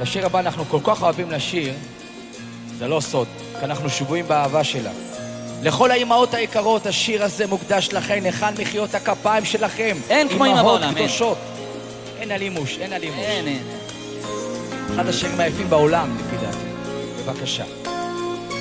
השיר הבא אנחנו כל כך אוהבים לשיר, זה לא סוד, כי אנחנו שבויים באהבה שלה. לכל האימהות היקרות, השיר הזה מוקדש לכן, היכן מחיאות הכפיים שלכם. אין כמו אמא בעולם, אין. קדושות. אין אלימוש, אין אלימוש. אין. אחד השירים היפים בעולם, לפי דעתי. בבקשה.